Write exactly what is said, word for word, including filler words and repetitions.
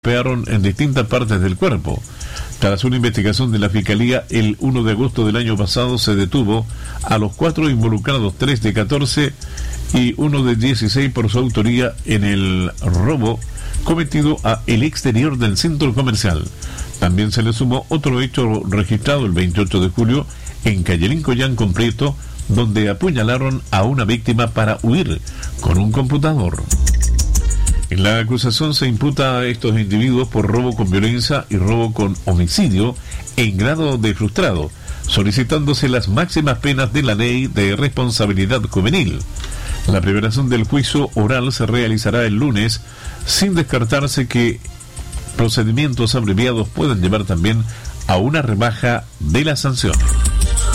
golpearon en distintas partes del cuerpo. Tras una investigación de la Fiscalía, el uno de agosto del año pasado se detuvo a los cuatro involucrados, tres de catorce y uno de dieciséis, por su autoría en el robo cometido a el exterior del centro comercial. También se le sumó otro hecho registrado el veintiocho de julio en Cayelín Collán con Prieto, donde apuñalaron a una víctima para huir con un computador. En la acusación se imputa a estos individuos por robo con violencia y robo con homicidio en grado de frustrado, solicitándose las máximas penas de la ley de responsabilidad juvenil. La preparación del juicio oral se realizará el lunes, sin descartarse que procedimientos abreviados puedan llevar también a una rebaja de las sanciones.